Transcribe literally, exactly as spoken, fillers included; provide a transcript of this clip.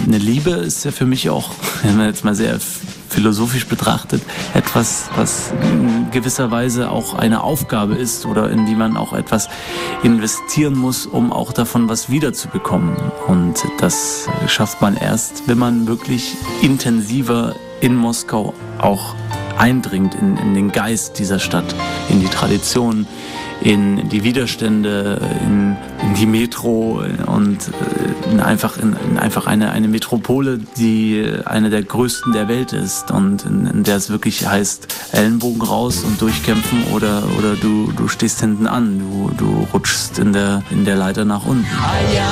eine Liebe ist ja für mich auch, wenn man jetzt mal sehr philosophisch betrachtet, etwas, was in gewisser Weise auch eine Aufgabe ist oder in die man auch etwas investieren muss, um auch davon was wiederzubekommen. Und das schafft man erst, wenn man wirklich intensiver in Moskau auch eindringt in, in den Geist dieser Stadt, in die Tradition, in die Widerstände, in, in die Metro und in einfach, in, in einfach eine, eine Metropole, die eine der größten der Welt ist und in, in der es wirklich heißt, Ellenbogen raus und durchkämpfen oder, oder du, du stehst hinten an, du, du rutschst in der, in der Leiter nach unten.